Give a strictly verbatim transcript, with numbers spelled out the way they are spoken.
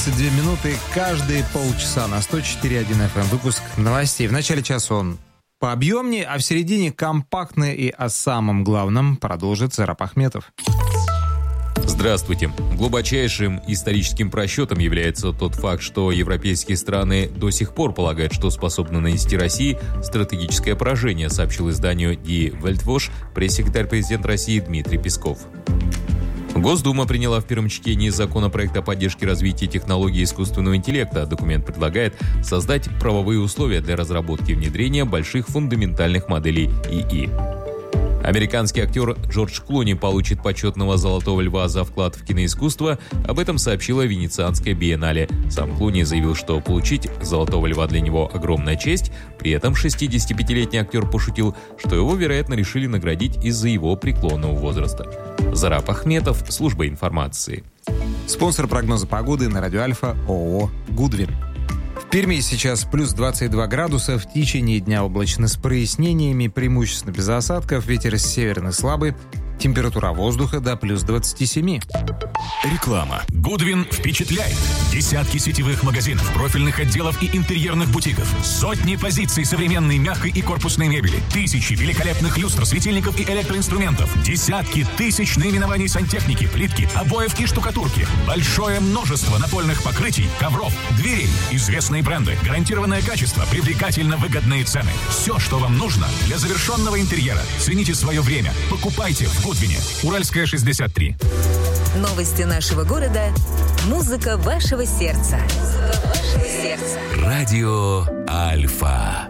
тридцать две минуты каждые полчаса на сто четыре точка один эф эм. Выпуск новостей. В начале часа он пообъемнее, а в середине компактный, и о самом главном продолжит Зарап Ахметов. Здравствуйте. Глубочайшим историческим просчетом является тот факт, что европейские страны до сих пор полагают, что способны нанести России стратегическое поражение, сообщил изданию Die Weltwoche пресс-секретарь президента России Дмитрий Песков. Госдума приняла в первом чтении законопроект о поддержке развития технологий искусственного интеллекта. Документ предлагает создать правовые условия для разработки и внедрения больших фундаментальных моделей ИИ. Американский актер Джордж Клуни получит почетного «Золотого льва» за вклад в киноискусство. Об этом сообщила Венецианская биеннале. Сам Клуни заявил, что получить «Золотого льва» для него огромная честь. При этом шестидесятипятилетний актер пошутил, что его, вероятно, решили наградить из-за его преклонного возраста. Зарап Ахметов, служба информации. Спонсор прогноза погоды на радио Альфа ООО «Гудвин». В Перми сейчас плюс двадцать два градуса, в течение дня облачно с прояснениями, преимущественно без осадков, ветер северный слабый, температура воздуха до плюс двадцати семи. Реклама. Гудвин впечатляет. Десятки сетевых магазинов, профильных отделов и интерьерных бутиков. Сотни позиций современной мягкой и корпусной мебели. Тысячи великолепных люстр, светильников и электроинструментов. Десятки тысяч наименований сантехники, плитки, обоев и штукатурки. Большое множество напольных покрытий, ковров, дверей. Известные бренды, гарантированное качество, привлекательно выгодные цены. Все, что вам нужно для завершенного интерьера. Цените свое время. Покупайте в Гудвине. Уральская, шестьдесят три. Новости нашего города. Музыка вашего сердца. Музыка вашего сердца. Радио Альфа.